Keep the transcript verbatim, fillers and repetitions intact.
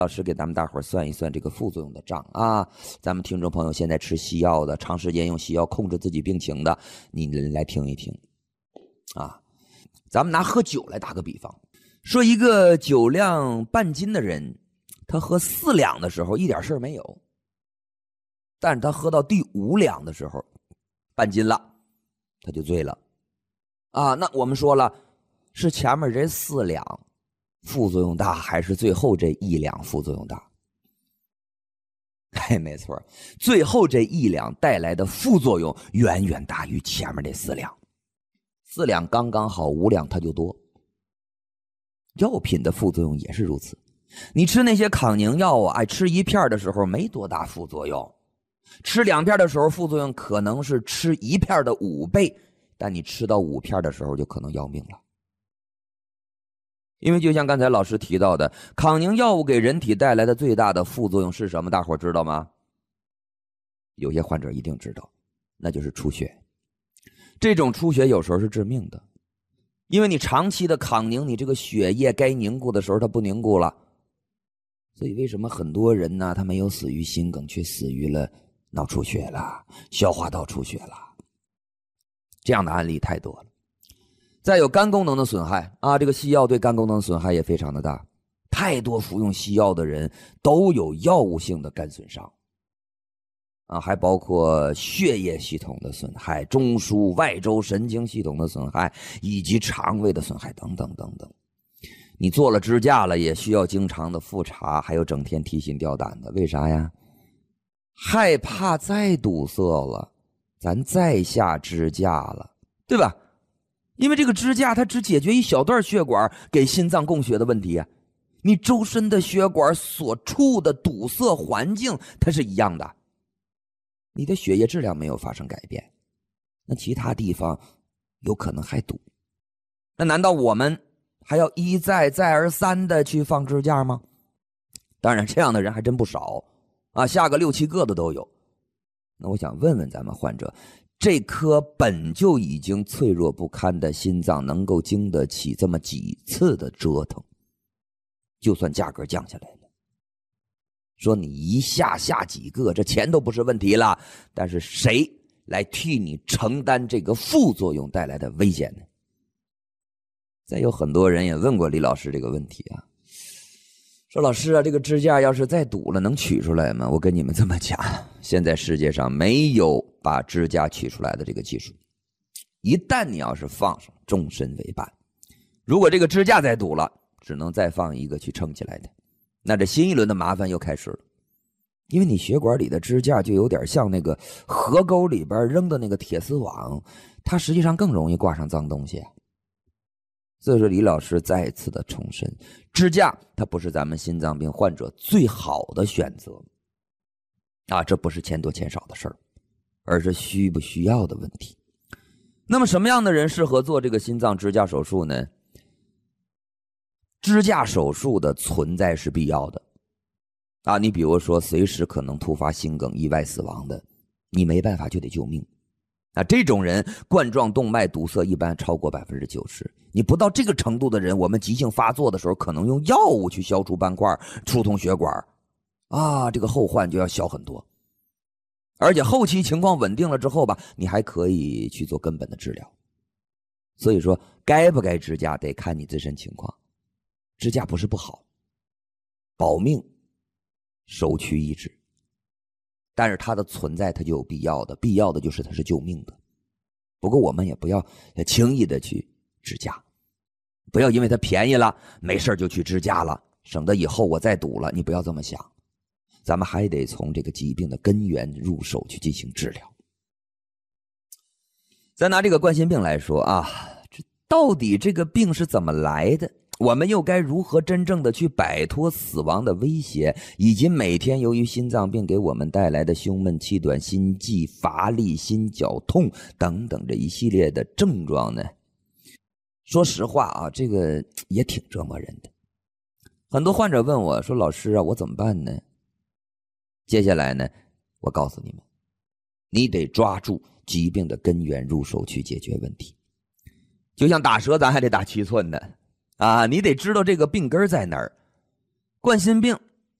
老师给咱们大伙儿算一算这个副作用的账啊！咱们听众朋友现在吃西药的，长时间用西药控制自己病情的，你来听一听啊！咱们拿喝酒来打个比方，说一个酒量半斤的人，他喝四两的时候一点事儿没有，但是他喝到第五两的时候，半斤了，他就醉了啊！那我们说了，是前面这四两副作用大，还是最后这一两副作用大？哎，没错，最后这一两带来的副作用远远大于前面这四两。四两刚刚好，五两它就多。药品的副作用也是如此，你吃那些抗凝药啊，哎，吃一片的时候没多大副作用，吃两片的时候副作用可能是吃一片的五倍，但你吃到五片的时候就可能要命了。因为就像刚才老师提到的，抗凝药物给人体带来的最大的副作用是什么？大伙知道吗？有些患者一定知道，那就是出血。这种出血有时候是致命的，因为你长期的抗凝，你这个血液该凝固的时候它不凝固了。所以为什么很多人呢，他没有死于心梗，却死于了脑出血了、消化道出血了？这样的案例太多了。再有肝功能的损害啊，这个西药对肝功能的损害也非常的大，太多服用西药的人都有药物性的肝损伤啊，还包括血液系统的损害、中枢外周神经系统的损害，以及肠胃的损害等等等等。你做了支架了，也需要经常的复查，还有整天提心吊胆的，为啥呀？害怕再堵塞了，咱再下支架了，对吧？因为这个支架它只解决一小段血管给心脏供血的问题啊，你周身的血管所处的堵塞环境它是一样的，你的血液质量没有发生改变，那其他地方有可能还堵。那难道我们还要一再再而三的去放支架吗？当然这样的人还真不少啊，下个六七个的都有。那我想问问咱们患者，这颗本就已经脆弱不堪的心脏能够经得起这么几次的折腾？就算价格降下来了，说你一下下几个，这钱都不是问题了，但是谁来替你承担这个副作用带来的危险呢？再有很多人也问过李老师这个问题啊，说老师啊，这个支架要是再堵了能取出来吗？我跟你们这么讲，现在世界上没有把支架取出来的这个技术，一旦你要是放上，终身为伴。如果这个支架再堵了，只能再放一个去撑起来的，那这新一轮的麻烦又开始了。因为你血管里的支架就有点像那个河沟里边扔的那个铁丝网，它实际上更容易挂上脏东西啊。所以说李老师再次的重申，支架它不是咱们心脏病患者最好的选择啊，这不是钱多钱少的事儿，而是需不需要的问题。那么什么样的人适合做这个心脏支架手术呢？支架手术的存在是必要的啊，你比如说随时可能突发心梗意外死亡的，你没办法就得救命啊，这种人冠状动脉堵塞一般超过 百分之九十， 你不到这个程度的人，我们急性发作的时候可能用药物去消除斑块疏通血管啊，这个后患就要小很多。而且后期情况稳定了之后吧，你还可以去做根本的治疗。所以说该不该支架得看你自身情况，支架不是不好，保命首屈一指，但是它的存在它就有必要的，必要的就是它是救命的。不过我们也不要轻易的去支架，不要因为它便宜了没事就去支架了，省得以后我再堵了，你不要这么想。咱们还得从这个疾病的根源入手去进行治疗。咱拿这个冠心病来说啊，这到底这个病是怎么来的？我们又该如何真正的去摆脱死亡的威胁，以及每天由于心脏病给我们带来的胸闷气短、心悸、乏力、心绞痛等等这一系列的症状呢？说实话啊，这个也挺折磨人的。很多患者问我说，老师啊，我怎么办呢？接下来呢，我告诉你们，你得抓住疾病的根源入手去解决问题。就像打折咱还得打七寸的啊，你得知道这个病根在哪儿。冠心病